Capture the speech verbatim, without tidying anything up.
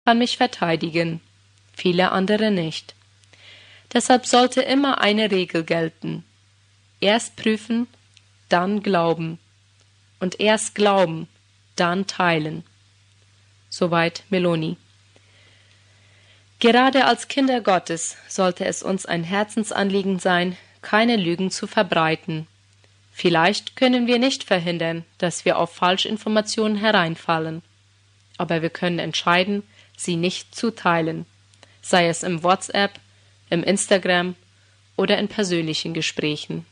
kann mich verteidigen, viele andere nicht. Deshalb sollte immer eine Regel gelten. Erst prüfen, dann glauben. Und erst glauben, dann teilen. Soweit Meloni. Gerade als Kinder Gottes sollte es uns ein Herzensanliegen sein, keine Lügen zu verbreiten. Vielleicht können wir nicht verhindern, dass wir auf Falschinformationen hereinfallen. Aber wir können entscheiden, sie nicht zu teilen, sei es im WhatsApp, im Instagram oder in persönlichen Gesprächen.